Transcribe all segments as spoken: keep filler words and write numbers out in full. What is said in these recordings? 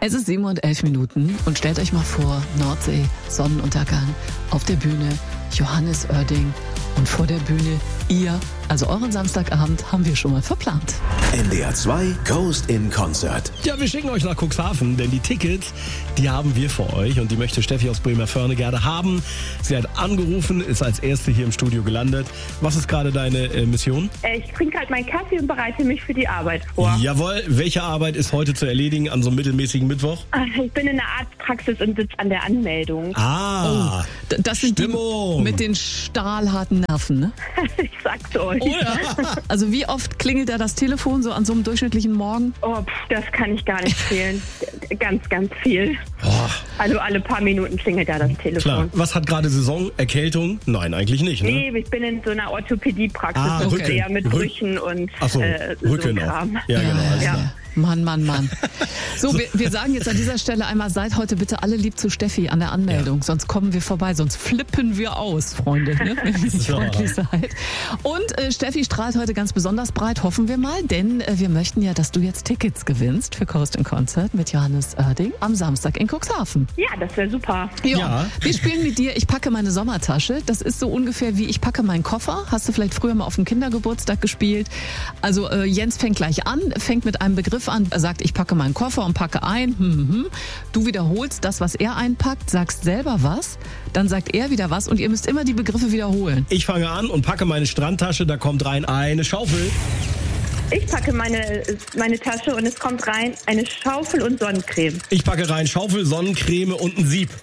Es ist sieben und elf Minuten und stellt euch mal vor, Nordsee, Sonnenuntergang, auf der Bühne Johannes Oerding und vor der Bühne ihr. Also euren Samstagabend haben wir schon mal verplant. N D R zwei Coast in Concert. Ja, wir schicken euch nach Cuxhaven, denn die Tickets, die haben wir für euch und die möchte Steffi aus Bremervörde gerne haben. Sie hat angerufen, ist als Erste hier im Studio gelandet. Was ist gerade deine äh, Mission? Ich trinke halt meinen Kaffee und bereite mich für die Arbeit vor. Jawohl, welche Arbeit ist heute zu erledigen an so einem mittelmäßigen Mittwoch? Ich bin in der Arztpraxis und sitze an der Anmeldung. Ah, D- Das sind Stimmung. die mit den stahlharten Nerven, ne? Ich sag's euch. Oder? Also wie oft klingelt da das Telefon so an so einem durchschnittlichen Morgen? Oh, pf, das kann ich gar nicht zählen. Ganz, ganz viel. Boah. Also alle paar Minuten klingelt da das Telefon. Klar. Was hat gerade Saison? Erkältung? Nein, eigentlich nicht, ne? Nee, ich bin in so einer Orthopädiepraxis. Ah, das ist Rücken. eher mit Rück- Brüchen und Ach so, äh, Rücken so auch. Kram. Ja, genau. alles Ja. klar. Mann, Mann, Mann. So, wir, wir sagen jetzt an dieser Stelle einmal, seid heute bitte alle lieb zu Steffi an der Anmeldung, sonst kommen wir vorbei, sonst flippen wir aus, Freunde, ne? Wenn ihr nicht So. freundlich seid. Und äh, Steffi strahlt heute ganz besonders breit, hoffen wir mal, denn äh, wir möchten ja, dass du jetzt Tickets gewinnst für Coast in Concert mit Johannes Oerding am Samstag in Cuxhaven. Ja, das wäre super. Ja. Ja. Wir spielen mit dir, ich packe meine Sommertasche. Das ist so ungefähr wie ich packe meinen Koffer. Hast du vielleicht früher mal auf dem Kindergeburtstag gespielt? Also äh, Jens fängt gleich an, fängt mit einem Begriff an, er sagt, ich packe meinen Koffer und packe ein. Hm, hm, hm. Du wiederholst das, was er einpackt, sagst selber was, dann sagt er wieder was und ihr müsst immer die Begriffe wiederholen. Ich fange an und packe meine Strandtasche, da kommt rein eine Schaufel. Ich packe meine, meine Tasche und es kommt rein eine Schaufel und Sonnencreme. Ich packe rein Schaufel, Sonnencreme und ein Sieb.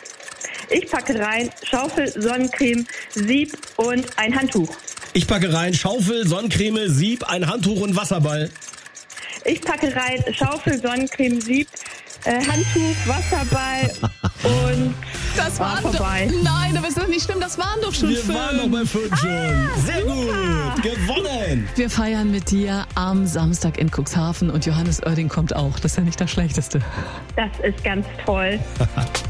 Ich packe rein Schaufel, Sonnencreme, Sieb und ein Handtuch. Ich packe rein Schaufel, Sonnencreme, Sieb, ein Handtuch und Wasserball. Ich packe rein Schaufel, Sonnencreme, Sieb, äh, Handtuch, Wasserball und Das war waren doch, vorbei. nein, aber ist das nicht schlimm, das waren doch schon Wir fünf. waren noch bei fünf schon. Sehr gut, gewonnen. Wir feiern mit dir am Samstag in Cuxhaven und Johannes Oerding kommt auch. Das ist ja nicht das Schlechteste. das ist ganz toll.